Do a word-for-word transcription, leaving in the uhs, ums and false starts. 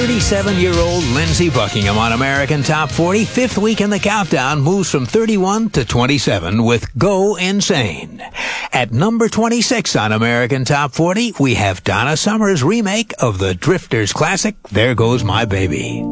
thirty-seven-year-old Lindsey Buckingham on American Top forty. Fifth week in the countdown, moves from thirty-one to twenty-seven with Go Insane. At number twenty-six on American Top forty, we have Donna Summer's remake of the Drifters classic, There Goes My Baby.